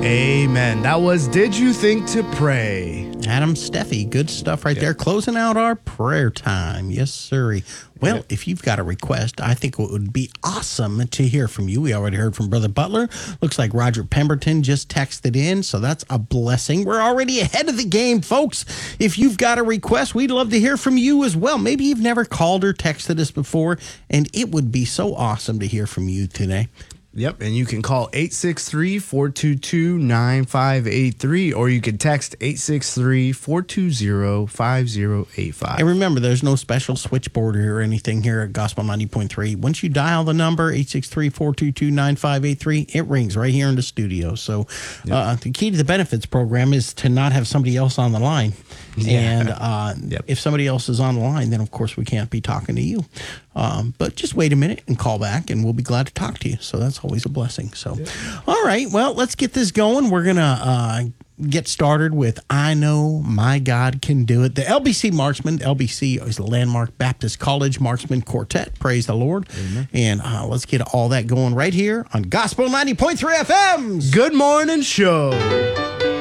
Amen. That was Did You Think to Pray? Adam Steffi, good stuff right there. Closing out our prayer time. Yes, sir. Well, if you've got a request, I think it would be awesome to hear from you. We already heard from Brother Butler. Looks like Roger Pemberton just texted in, so that's a blessing. We're already ahead of the game, folks. If you've got a request, we'd love to hear from you as well. Maybe you've never called or texted us before, and it would be so awesome to hear from you today. Yep, and you can call 863-422-9583, or you can text 863-420-5085. And remember, there's no special switchboard or anything here at Gospel 90.3. Once you dial the number, 863-422-9583, it rings right here in the studio. So the key to the benefits program is to not have somebody else on the line. And if somebody else is on the line, then, of course, we can't be talking to you. But just wait a minute and call back, and we'll be glad to talk to you. So that's always a blessing. So, all right, well, let's get this going. We're going to get started with I Know My God Can Do It. The LBC Marksman. LBC is the Landmark Baptist College Marksman Quartet. Praise the Lord. Amen. And let's get all that going right here on Gospel 90.3 FM's Good Morning Show.